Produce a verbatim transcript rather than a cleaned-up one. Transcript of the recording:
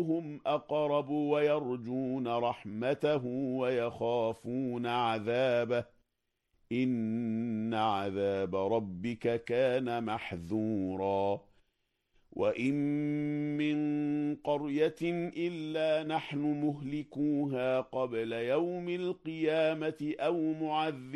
أيهم أقرب ويرجون رحمته ويخافون عذابه إن عذاب ربك كان محذورا وإن من قرية إلا نحن مهلكوها قبل يوم القيامة أو معذبون